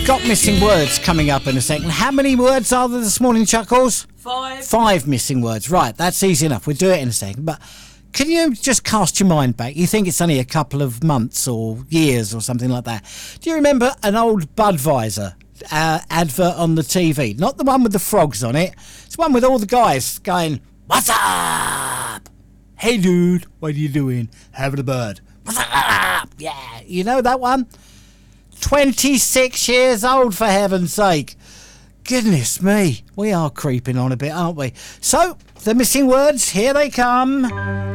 Got missing words coming up in a second. How many words are there this morning, Chuckles? 5. 5 missing words. Right, that's easy enough. We'll do it in a second. But can you just cast your mind back? You think it's only a couple of months or years or something like that. Do you remember an old Budweiser advert on the TV? Not the one with the frogs on it. It's one with all the guys going, "What's up? Hey, dude, what are you doing? Having a bird. What's up? Yeah, you know that one? 26 years old, for heaven's sake. Goodness me, we are creeping on a bit, aren't we? So, the missing words, here they come.